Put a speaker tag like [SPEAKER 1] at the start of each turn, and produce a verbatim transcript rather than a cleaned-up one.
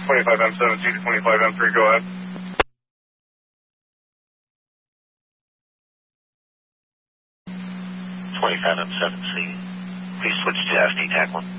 [SPEAKER 1] twenty-five M seven C to twenty-five M three, go ahead.
[SPEAKER 2] twenty-five M seven C. Please switch to S D T A C one.